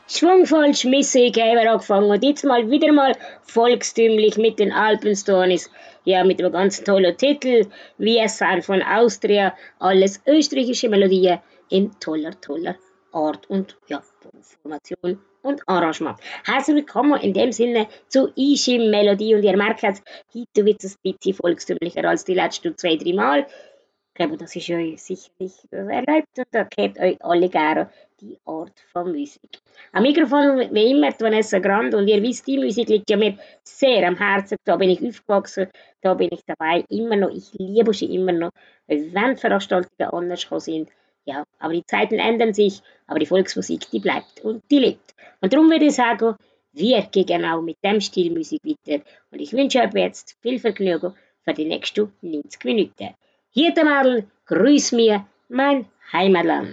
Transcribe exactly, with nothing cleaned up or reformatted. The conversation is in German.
Schwungvoll Schmissig haben wir angefangen und jetzt mal wieder mal volkstümlich mit den Alpenstories. Ja, mit einem ganz tollen Titel, wie es sind von Austria, alles österreichische Melodien in toller, toller Art und ja, Formation und Arrangement. Herzlich willkommen in dem Sinne zu Ishim Melodie und ihr merkt, heute wird es ein bisschen volkstümlicher als die letzten zwei, drei Mal. Ich glaube, das ist euch sicherlich erlaubt und da kennt euch alle gerne die Art von Musik. Am Mikrofon wie immer die Vanessa Grand und ihr wisst, die Musik liegt ja mir sehr am Herzen. Da bin ich aufgewachsen, da bin ich dabei, immer noch. Ich liebe sie immer noch, wenn Veranstaltungen anders gekommen sind. Ja, aber die Zeiten ändern sich, aber die Volksmusik, die bleibt und die lebt. Und darum würde ich sagen, wir gehen genau mit dem Stil Musik weiter. Und ich wünsche euch jetzt viel Vergnügen für die nächsten neunzig Minuten. Hier der Madel, grüß mir, mein Heimatland.